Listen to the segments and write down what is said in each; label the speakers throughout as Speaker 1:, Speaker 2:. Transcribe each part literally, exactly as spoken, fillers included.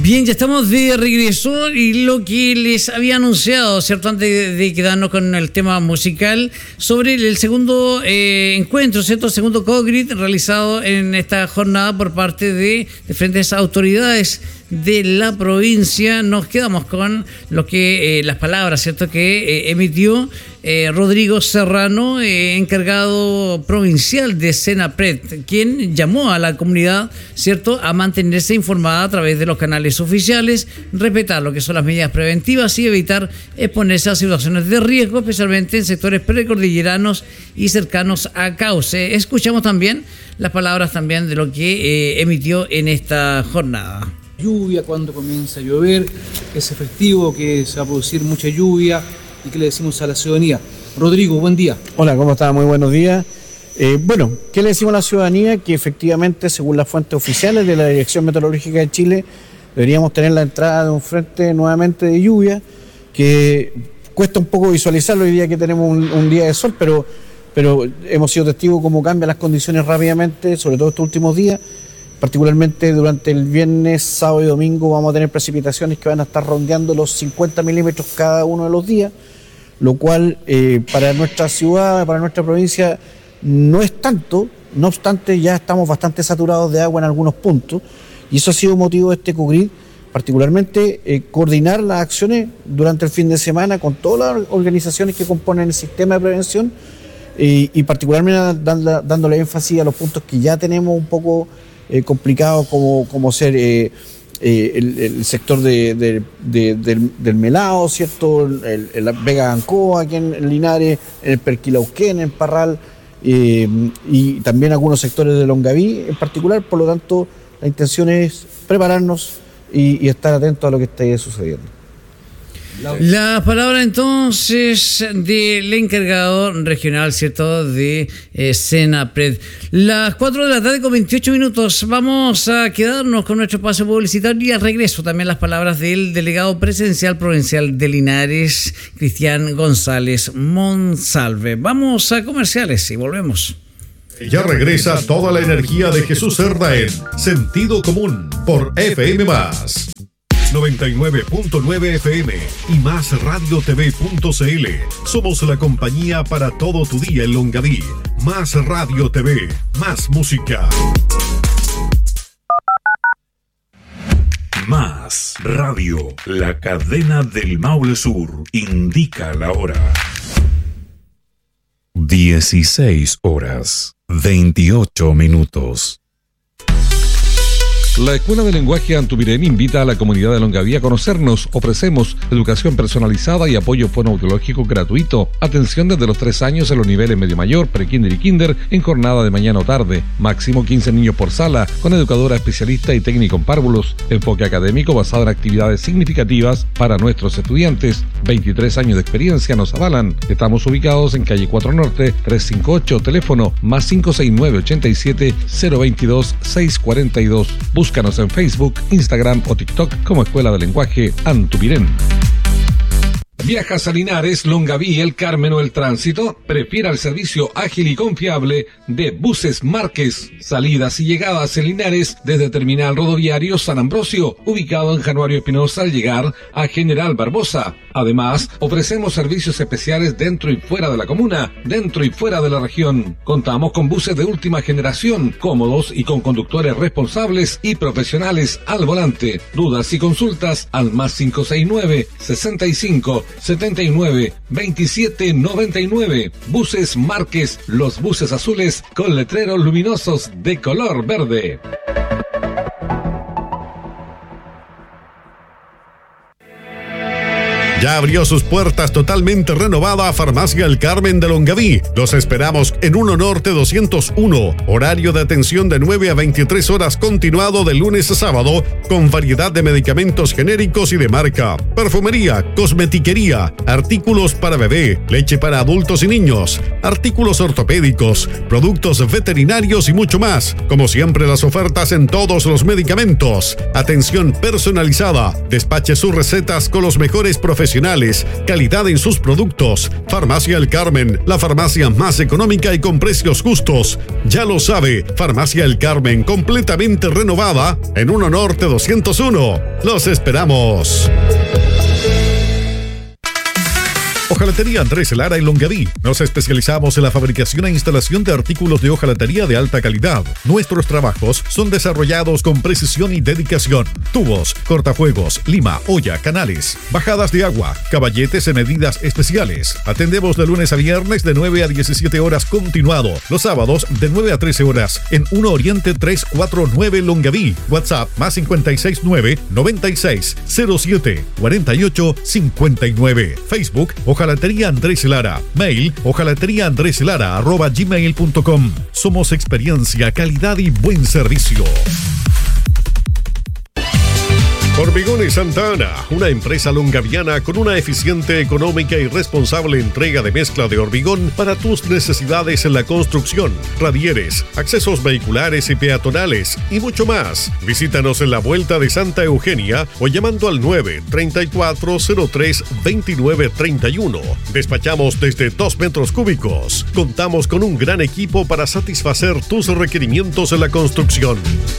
Speaker 1: Bien, ya estamos de regreso y lo que les había anunciado, ¿cierto? Antes de, de quedarnos con el tema musical, sobre el segundo eh, encuentro, ¿cierto? El segundo COGRIT realizado en esta jornada por parte de diferentes autoridades de la provincia. Nos quedamos con lo que eh, las palabras, ¿cierto?, que eh, emitió eh, Rodrigo Serrano, eh, encargado provincial de Senapred, quien llamó a la comunidad, ¿cierto?, a mantenerse informada a través de los canales oficiales, respetar lo que son las medidas preventivas y evitar exponerse a situaciones de riesgo, especialmente en sectores precordilleranos y cercanos a Cauce. Escuchamos también las palabras también de lo que eh, emitió en esta jornada.
Speaker 2: Lluvia, cuando comienza a llover, es efectivo que se va a producir mucha lluvia y que le decimos a la ciudadanía. Rodrigo, buen día.
Speaker 3: Hola, ¿cómo está? Muy buenos días. Eh, bueno, ¿qué le decimos a la ciudadanía? Que efectivamente, según las fuentes oficiales de la Dirección Meteorológica de Chile, deberíamos tener la entrada de un frente nuevamente de lluvia, que cuesta un poco visualizarlo hoy día que tenemos un, un día de sol, pero, pero hemos sido testigos cómo cambian las condiciones rápidamente, sobre todo estos últimos días. Particularmente durante el viernes, sábado y domingo vamos a tener precipitaciones que van a estar rondeando los cincuenta milímetros cada uno de los días, lo cual eh, para nuestra ciudad, para nuestra provincia no es tanto. No obstante, ya estamos bastante saturados de agua en algunos puntos y eso ha sido motivo de este COGRIT, particularmente eh, coordinar las acciones durante el fin de semana con todas las organizaciones que componen el sistema de prevención y, y particularmente dándole, dándole énfasis a los puntos que ya tenemos un poco Eh, complicado, como, como ser eh, eh, el, el sector de, de, de, del, del Melao, ¿cierto? El, el Vega Ancoa aquí en Linares, el Perquilauquén, en Parral, eh, y también algunos sectores de Longaví en particular. Por lo tanto, la intención es prepararnos y, y estar atentos a lo que esté sucediendo.
Speaker 1: La palabra entonces del encargado regional, ¿cierto?, de eh, Senapred. Las cuatro de la tarde con veintiocho minutos. Vamos a quedarnos con nuestro espacio publicitario y al regreso también las palabras del delegado presidencial provincial de Linares, Cristian González Monsalve. Vamos a comerciales y volvemos.
Speaker 4: Ya regresa toda la energía de Jesús Cerda en Sentido Común por F M más. noventa y nueve punto nueve F M y más radio t v punto c l. Somos la compañía para todo tu día en Longaví. Más radio T V, más música.
Speaker 5: Más radio, la cadena del Maule Sur, indica la hora. dieciséis horas, veintiocho minutos.
Speaker 6: La Escuela de Lenguaje Antubirén invita a la comunidad de Longaví a conocernos. Ofrecemos educación personalizada y apoyo fonoaudiológico gratuito. Atención desde los tres años en los niveles medio mayor, prekinder y kinder en jornada de mañana o tarde. Máximo quince niños por sala, con educadora especialista y técnico en párvulos. Enfoque académico basado en actividades significativas para nuestros estudiantes. veintitrés años de experiencia nos avalan. Estamos ubicados en calle cuatro Norte, trescientos cincuenta y ocho, teléfono más cinco seis nueve, ochenta y siete, cero veintidós, seiscientos cuarenta y dos. Búscanos en Facebook, Instagram o TikTok como Escuela de Lenguaje Antubirén. ¿Viajas a Linares, Longaví, El Carmen o El Tránsito? Prefiera el servicio ágil y confiable de Buses Márquez. Salidas y llegadas en Linares desde Terminal Rodoviario San Ambrosio, ubicado en Januario Espinosa al llegar a General Barbosa. Además, ofrecemos servicios especiales dentro y fuera de la comuna, dentro y fuera de la región. Contamos con buses de última generación, cómodos y con conductores responsables y profesionales al volante. Dudas y consultas al más cinco seis nueve, sesenta y cinco, setenta y nueve, veintisiete noventa y nueve. Buses Márquez, los buses azules con letreros luminosos de color verde.
Speaker 4: Ya abrió sus puertas totalmente renovada Farmacia El Carmen de Longaví. Los esperamos en uno Norte doscientos uno. Horario de atención de nueve a veintitrés horas continuado de lunes a sábado con variedad de medicamentos genéricos y de marca. Perfumería, cosmetiquería, artículos para bebé, leche para adultos y niños, artículos ortopédicos, productos veterinarios y mucho más. Como siempre, las ofertas en todos los medicamentos. Atención personalizada. Despache sus recetas con los mejores profesionales. Calidad en sus productos. Farmacia El Carmen, la farmacia más económica y con precios justos. Ya lo sabe, Farmacia El Carmen, completamente renovada en uno Norte doscientos uno. ¡Los esperamos! Hojalatería Andrés Lara en Longaví. Nos especializamos en la fabricación e instalación de artículos de hojalatería de alta calidad. Nuestros trabajos son desarrollados con precisión y dedicación. Tubos, cortafuegos, lima, olla, canales, bajadas de agua, caballetes en medidas especiales. Atendemos de lunes a viernes de nueve a diecisiete horas continuado. Los sábados de nueve a trece horas en uno Oriente trescientos cuarenta y nueve Longaví. WhatsApp más cincuenta y seis nueve, noventa y seis, cero siete, cuarenta y ocho, cincuenta y nueve. Facebook Hojalatería Andrés Lara. Mail hojalatería andrés lara arroba gmail punto com. Somos experiencia, calidad y buen servicio. Hormigones Santa Ana, una empresa longaviana con una eficiente, económica y responsable entrega de mezcla de hormigón para tus necesidades en la construcción, radieres, accesos vehiculares y peatonales y mucho más. Visítanos en la Vuelta de Santa Eugenia o llamando al nueve, treinta y cuatro, cero tres, veintinueve, treinta y uno. Despachamos desde dos metros cúbicos. Contamos con un gran equipo para satisfacer tus requerimientos en la construcción.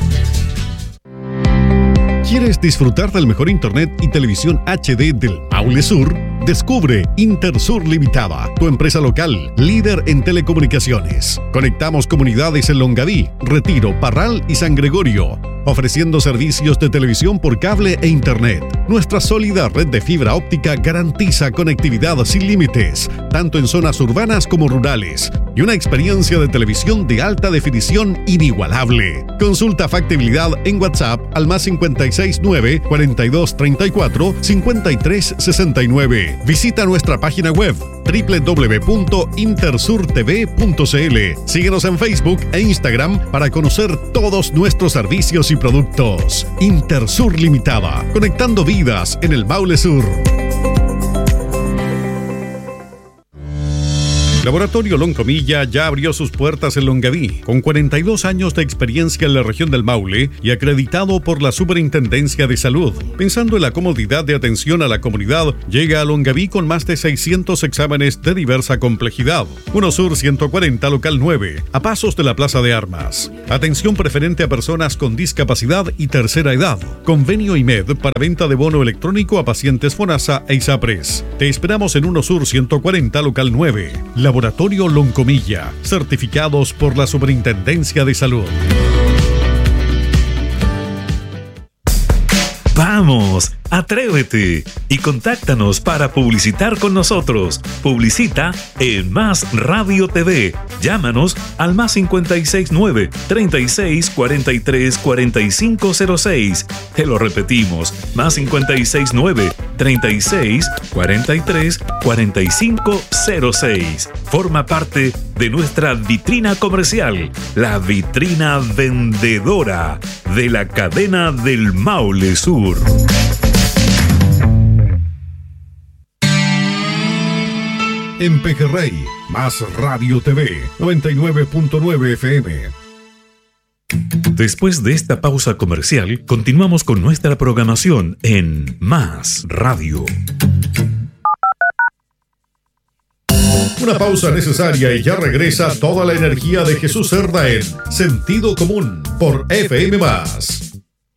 Speaker 4: ¿Quieres disfrutar del mejor internet y televisión H D del Maule Sur? Descubre Intersur Limitada, tu empresa local, líder en telecomunicaciones. Conectamos comunidades en Longaví, Retiro, Parral y San Gregorio, ofreciendo servicios de televisión por cable e internet. Nuestra sólida red de fibra óptica garantiza conectividad sin límites, tanto en zonas urbanas como rurales, y una experiencia de televisión de alta definición inigualable. Consulta factibilidad en WhatsApp al más cincuenta y seis nueve, cuarenta y dos treinta y cuatro, cincuenta y tres sesenta y nueve. Visita nuestra página web doble u doble u doble u punto intersur t v punto c l. Síguenos en Facebook e Instagram para conocer todos nuestros servicios y productos. Intersur Limitada, conectando vidas en el Maule Sur. Laboratorio Loncomilla ya abrió sus puertas en Longaví, con cuarenta y dos años de experiencia en la región del Maule y acreditado por la Superintendencia de Salud. Pensando en la comodidad de atención a la comunidad, llega a Longaví con más de seiscientos exámenes de diversa complejidad. uno Sur ciento cuarenta, local nueve, a pasos de la Plaza de Armas. Atención preferente a personas con discapacidad y tercera edad. Convenio I M E D para venta de bono electrónico a pacientes FONASA e ISAPRES. Te esperamos en uno Sur ciento cuarenta, local nueve. Laboratorio Loncomilla, certificados por la Superintendencia de Salud.
Speaker 5: ¡Vamos! ¡Atrévete! Y contáctanos para publicitar con nosotros. Publicita en Más Radio T V. Llámanos al más cincuenta y seis nueve, treinta y seis, cuarenta y tres, cuarenta y cinco cero seis. Te lo repetimos, más cincuenta y seis nueve, treinta y seis, cuarenta y tres, cuarenta y cinco cero seis. Forma parte de nuestra vitrina comercial, la vitrina vendedora de la cadena del Maule Sur.
Speaker 4: En Pejerrey, Más Radio T V, noventa y nueve punto nueve F M.
Speaker 5: Después de esta pausa comercial, continuamos con nuestra programación en Más Radio.
Speaker 4: Una pausa necesaria y ya regresa toda la energía de Jesús Cerda en Sentido Común por F M más.